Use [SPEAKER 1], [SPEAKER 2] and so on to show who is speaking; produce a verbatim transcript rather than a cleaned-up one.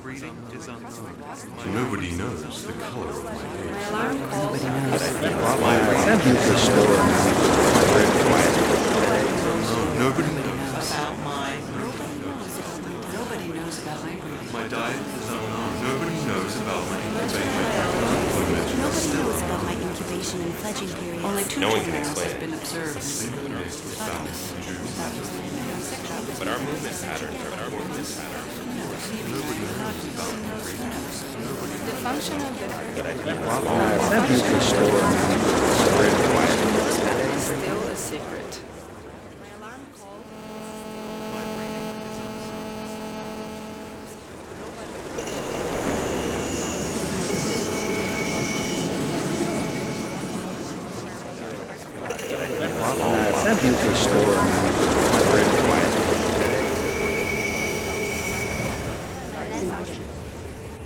[SPEAKER 1] Nobody knows the color of my hair.
[SPEAKER 2] Computer store.
[SPEAKER 1] Nobody knows.
[SPEAKER 3] About mine. Nobody knows about my breeding.
[SPEAKER 1] My diet is unknown. Nobody knows about my incubation.
[SPEAKER 4] Nobody knows about my incubation and fledging period.
[SPEAKER 3] Only two
[SPEAKER 5] No one can
[SPEAKER 3] females
[SPEAKER 5] explain
[SPEAKER 3] have
[SPEAKER 5] it.
[SPEAKER 3] been observed.
[SPEAKER 5] But our movement patterns are our movement patterns.
[SPEAKER 6] The function of the
[SPEAKER 2] Computer store.
[SPEAKER 6] is still a secret.
[SPEAKER 2] Computer store.